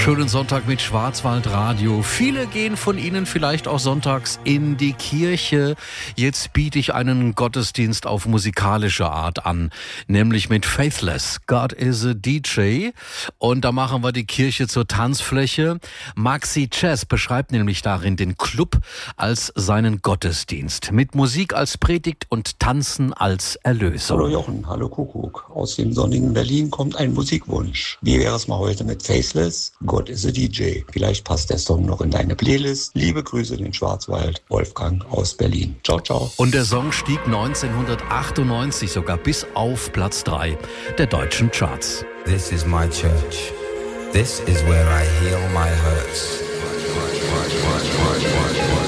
Schönen Sonntag mit Schwarzwaldradio. Viele gehen von Ihnen vielleicht auch sonntags in die Kirche. Jetzt biete ich einen Gottesdienst auf musikalische Art an, nämlich mit Faithless. God is a DJ. Und da machen wir die Kirche zur Tanzfläche. Maxi Chess beschreibt nämlich darin den Club als seinen Gottesdienst. Mit Musik als Predigt und Tanzen als Erlösung. Hallo Jochen, hallo Kuckuck. Aus dem sonnigen Berlin kommt ein Musikwunsch. Wie wäre es mal heute mit Faithless? God is a DJ. Vielleicht passt der Song noch in deine Playlist. Liebe Grüße in den Schwarzwald. Wolfgang aus Berlin. Ciao, ciao. Und der Song stieg 1998 sogar bis auf Platz 3 der deutschen Charts. This is my church. This is where I heal my hurts.